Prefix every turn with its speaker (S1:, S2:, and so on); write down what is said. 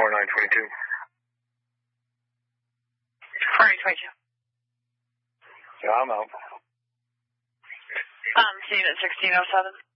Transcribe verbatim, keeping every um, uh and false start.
S1: four nine twenty-two.
S2: four nine twenty-two.
S1: Yeah, I'm out.
S2: Um, see you at sixteen oh seven.